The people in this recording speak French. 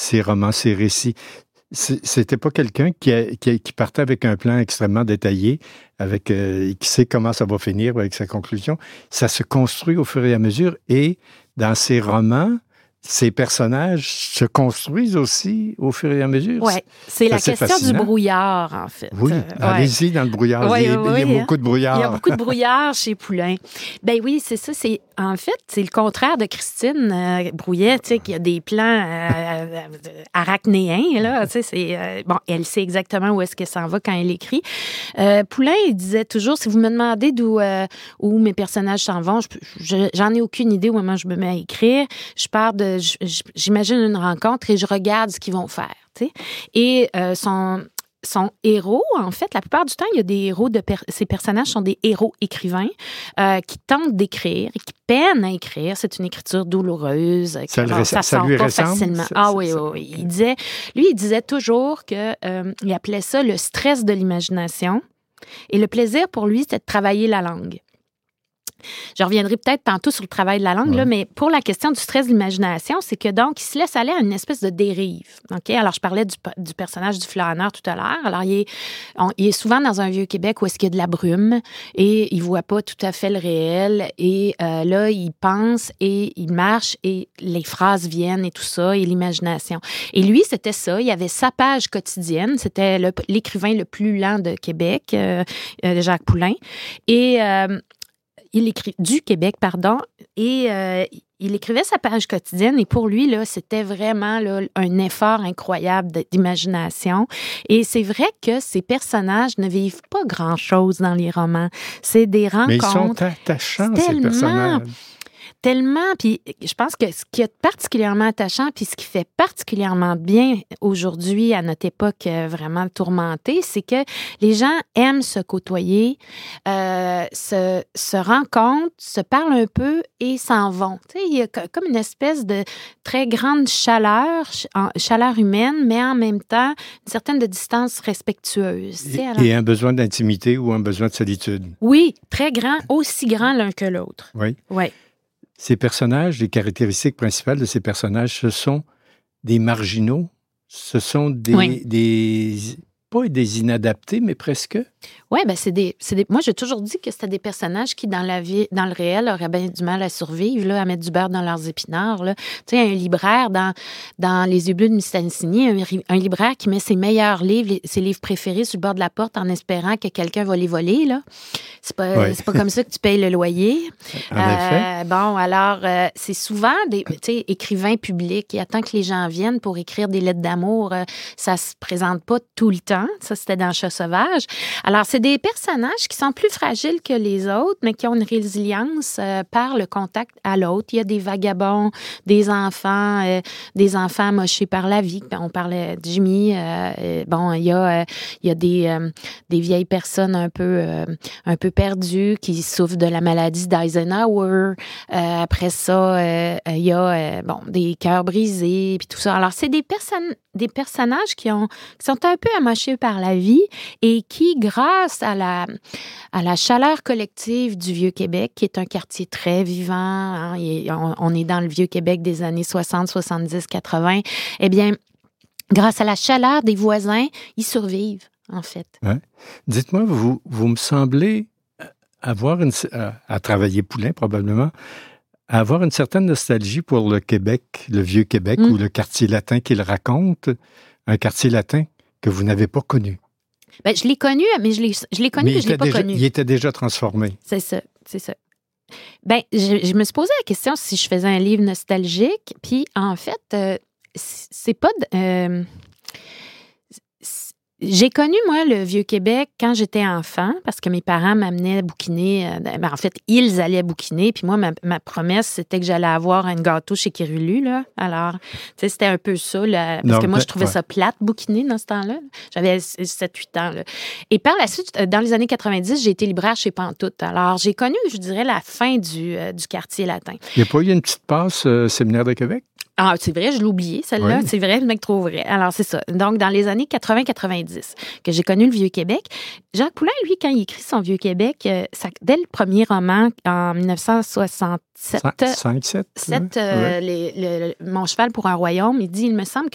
ses romans, ses récits. C'était pas quelqu'un qui partait avec un plan extrêmement détaillé, qui sait comment ça va finir avec sa conclusion. Ça se construit au fur et à mesure et dans ses romans, ces personnages se construisent aussi au fur et à mesure. Oui, c'est la question fascinant. Du brouillard, en fait. Oui, allez-y dans le brouillard. Il y a beaucoup de brouillard. Il y a beaucoup de brouillard chez Poulain. Ben oui, c'est ça. En fait, c'est le contraire de Christine Brouillet, tu sais, qui a des plans arachnéens, là. Tu sais, bon, elle sait exactement où est-ce qu'elle s'en va quand elle écrit. Poulain, il disait toujours, si vous me demandez où mes personnages s'en vont, j'en ai aucune idée au moment où je me mets à écrire. Je pars j'imagine une rencontre et je regarde ce qu'ils vont faire, tu sais. Et son héros, en fait, la plupart du temps, il y a des héros ces personnages sont des héros écrivains qui tentent d'écrire et qui peinent à écrire. C'est une écriture douloureuse. Ça sort pas facilement. Oui. Il disait toujours que il appelait ça le stress de l'imagination. Et le plaisir pour lui, c'était de travailler la langue. Je reviendrai peut-être tantôt sur le travail de la langue, là, mais pour la question du stress de l'imagination, c'est que donc, il se laisse aller à une espèce de dérive. Okay? Alors, je parlais du personnage du flâneur tout à l'heure. Alors, il est souvent dans un Vieux-Québec où est-ce qu'il y a de la brume et il voit pas tout à fait le réel. Et là, il pense et il marche et les phrases viennent et tout ça, et l'imagination. Et lui, c'était ça. Il avait sa page quotidienne. C'était l'écrivain le plus lent de Québec, Jacques Poulain. Et il écrit du Québec, pardon, et il écrivait sa page quotidienne et pour lui, là, c'était vraiment là, un effort incroyable d'imagination. Et c'est vrai que ces personnages ne vivent pas grand-chose dans les romans. C'est des rencontres. Mais ils sont attachants, ces personnages. Tellement, puis je pense que ce qui est particulièrement attachant, puis ce qui fait particulièrement bien aujourd'hui, à notre époque vraiment tourmentée, c'est que les gens aiment se côtoyer, se rencontrent, se parlent un peu et s'en vont. Tu sais, il y a comme une espèce de très grande chaleur humaine, mais en même temps, une certaine de distance respectueuse. Et un besoin d'intimité ou un besoin de solitude. Oui, très grand, aussi grand l'un que l'autre. Oui. Oui. Ces personnages, les caractéristiques principales de ces personnages, ce sont des marginaux, ce sont pas des inadaptés, mais presque. Oui, bien, moi, j'ai toujours dit que c'était des personnages qui, dans le réel, auraient bien du mal à survivre, là, à mettre du beurre dans leurs épinards. Là. Tu sais, un libraire dans Les yeux bleus de Mistassini, un libraire qui met ses meilleurs livres, ses livres préférés sur le bord de la porte en espérant que quelqu'un va les voler, là. C'est pas comme ça que tu payes le loyer. En effet. Bon, alors, c'est souvent des écrivains publics qui attendent que les gens viennent pour écrire des lettres d'amour. Ça se présente pas tout le temps. Ça, c'était dans Chat sauvage. Alors, c'est des personnages qui sont plus fragiles que les autres, mais qui ont une résilience par le contact à l'autre. Il y a des vagabonds, des enfants amochés par la vie. On parlait de Jimmy. Il y a des vieilles personnes un peu perdues qui souffrent de la maladie d'Eisenhower. Après ça, il y a des cœurs brisés puis tout ça. Alors, c'est des personnages qui sont un peu amochés par la vie et qui, grâce à la chaleur collective du Vieux-Québec, qui est un quartier très vivant, hein, on est dans le Vieux-Québec des années 60, 70, 80, eh bien, grâce à la chaleur des voisins, ils survivent, en fait. Ouais. Dites-moi, vous me semblez avoir à travailler Poulain, probablement, à avoir une certaine nostalgie pour le Québec, le Vieux-Québec, ou le quartier latin qu'il raconte, un quartier latin que vous n'avez pas connu. Bien, je l'ai connu, mais je l'ai connu, mais je ne l'ai pas connu. Il était déjà transformé. C'est ça. Bien, je me suis posé la question si je faisais un livre nostalgique, puis en fait, c'est pas... J'ai connu, moi, le Vieux-Québec quand j'étais enfant, parce que mes parents m'amenaient bouquiner. En fait, ils allaient bouquiner. Puis moi, ma promesse, c'était que j'allais avoir un gâteau chez Quirulu, là. Alors, tu sais, c'était un peu ça, là, parce que moi, je trouvais ça plate, bouquiner, dans ce temps-là. J'avais 7-8 ans, là. Et par la suite, dans les années 90, j'ai été libraire chez Pantoute. Alors, j'ai connu, je dirais, la fin du quartier latin. Il n'y a pas eu une petite passe Séminaire de Québec? Ah, c'est vrai, je l'ai oublié, celle-là. Oui. C'est vrai, le mec trop vrai. Alors, c'est ça. Donc, dans les années 80-90, que j'ai connu le Vieux-Québec, Jacques Poulain, lui, quand il écrit son Vieux-Québec, dès le premier roman, en 1967... 5-7. Mon cheval pour un royaume, il dit, il me semble